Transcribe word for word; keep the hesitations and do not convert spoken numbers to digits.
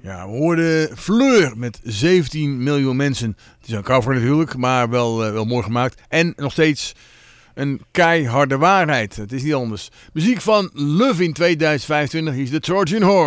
Ja, we hoorden Fleur met zeventien miljoen mensen. Het is een cover natuurlijk, maar wel, uh, wel mooi gemaakt. En nog steeds een keiharde waarheid. Het is niet anders. Muziek van Love in tweeduizend vijfentwintig is de Trojan Horse.